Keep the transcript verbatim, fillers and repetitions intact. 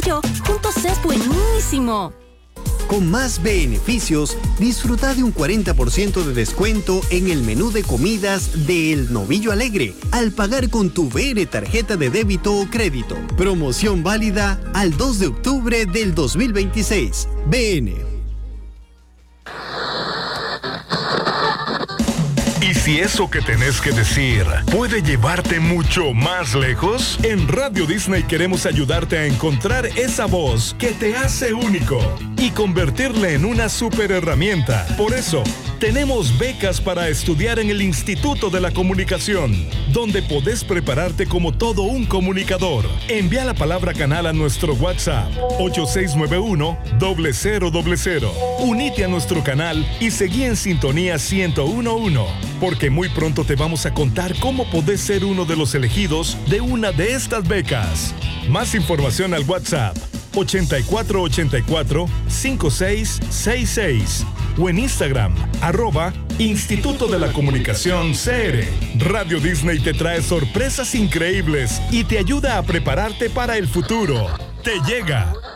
yo, juntos es buenísimo. Con más beneficios, disfruta de un cuarenta por ciento de descuento en el menú de comidas de El Novillo Alegre al pagar con tu V N tarjeta de débito o crédito. Promoción válida al dos de octubre del dos mil veintiséis. V N. ¿Y si eso que tenés que decir puede llevarte mucho más lejos? En Radio Disney queremos ayudarte a encontrar esa voz que te hace único y convertirla en una super herramienta. Por eso, tenemos becas para estudiar en el Instituto de la Comunicación, donde podés prepararte como todo un comunicador. Envía la palabra canal a nuestro WhatsApp ocho seis nueve uno, cero cero cero cero. Unite a nuestro canal y seguí en sintonía ciento uno punto uno, porque muy pronto te vamos a contar cómo podés ser uno de los elegidos de una de estas becas. Más información al WhatsApp ochenta y cuatro ochenta y cuatro, cincuenta y seis sesenta y seis o en Instagram, arroba Instituto de la Comunicación C R. Radio Disney te trae sorpresas increíbles y te ayuda a prepararte para el futuro. Te llega